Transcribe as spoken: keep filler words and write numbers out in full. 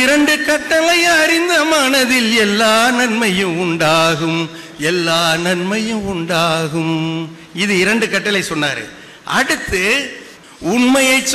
இரண்டு கட்டளை அறிந்த மனதில் எல்லா நன்மையும் உண்டாகும், எல்லா நன்மையும் உண்டாகும். இது இரண்டு கட்டளை சொன்னாரு. அடுத்து உண்மையை